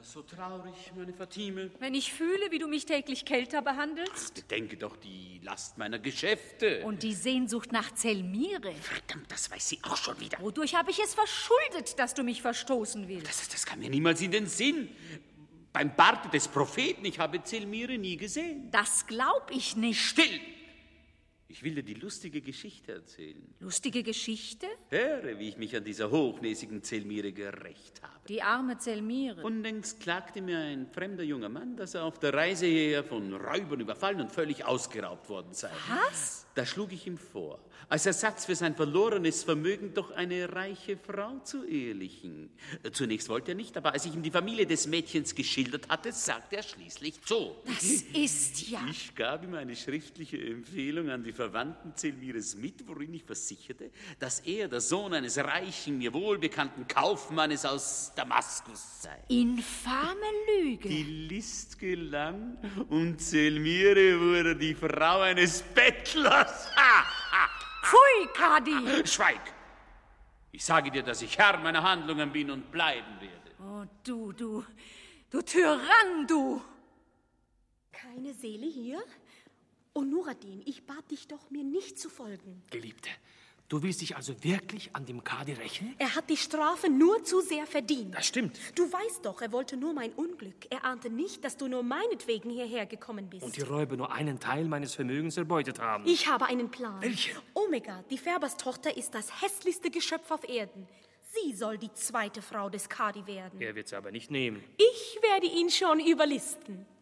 so traurig, meine Fatime. Wenn ich fühle, wie du mich täglich kälter behandelst. Bedenke doch die Last meiner Geschäfte. Und die Sehnsucht nach Zelmire. Verdammt, das weiß sie auch schon wieder. Wodurch habe ich es verschuldet, dass du mich verstoßen willst? Das kam mir niemals in den Sinn. Beim Barte des Propheten, ich habe Zelmire nie gesehen. Das glaub ich nicht. Still! Ich will dir die lustige Geschichte erzählen. Lustige Geschichte? Höre, wie ich mich an dieser hochnäsigen Zelmire gerächt habe. Die arme Zelmire. Unlängst klagte mir ein fremder junger Mann, dass er auf der Reise hierher von Räubern überfallen und völlig ausgeraubt worden sei. Was? Da schlug ich ihm vor, als Ersatz für sein verlorenes Vermögen doch eine reiche Frau zu ehelichen. Zunächst wollte er nicht, aber als ich ihm die Familie des Mädchens geschildert hatte, sagte er schließlich zu. Das ist ja... Ich gab ihm eine schriftliche Empfehlung an die Verwandten Zelmires mit, worin ich versicherte, dass er der Sohn eines reichen, mir wohlbekannten Kaufmannes aus Damaskus sei. Infame Lüge. Die List gelang und Zelmire wurde die Frau eines Bettlers. Pfui, Kadi! Schweig! Ich sage dir, dass ich Herr meiner Handlungen bin und bleiben werde. Oh, du Tyrann, du! Keine Seele hier? Oh, Nuradin, ich bat dich doch, mir nicht zu folgen. Geliebte, du willst dich also wirklich an dem Kadi rächen? Er hat die Strafe nur zu sehr verdient. Das stimmt. Du weißt doch, er wollte nur mein Unglück. Er ahnte nicht, dass du nur meinetwegen hierher gekommen bist. Und die Räuber nur einen Teil meines Vermögens erbeutet haben. Ich habe einen Plan. Welchen? Omega, die Färberstochter, ist das hässlichste Geschöpf auf Erden. Sie soll die zweite Frau des Kadi werden. Er wird sie aber nicht nehmen. Ich werde ihn schon überlisten.